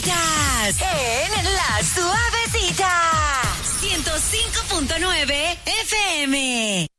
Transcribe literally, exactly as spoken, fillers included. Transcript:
Suavecitas en La Suavecita ciento cinco punto nueve F M.